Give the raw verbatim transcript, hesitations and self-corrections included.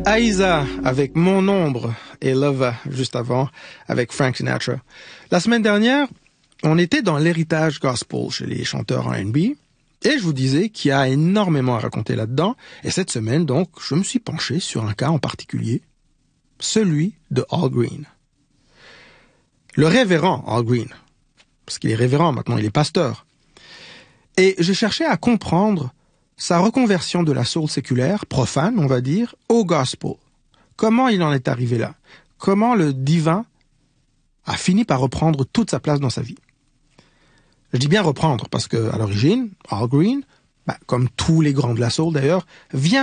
Aïssa avec Mon Ombre et Lova juste avant avec Frank Sinatra. La semaine dernière, on était dans l'héritage gospel chez les chanteurs R and B et je vous disais qu'il y a énormément à raconter là-dedans. Et cette semaine, donc, je me suis penché sur un cas en particulier, celui de Al Green. Le révérend Al Green, parce qu'il est révérend maintenant, il est pasteur. Et j'ai cherché à comprendre sa reconversion de la soul séculaire, profane, on va dire, au gospel. Comment il en est arrivé là? Comment le divin a fini par reprendre toute sa place dans sa vie? Je dis bien reprendre, parce que à l'origine, Al Green, bah, comme tous les grands de la soul d'ailleurs, vient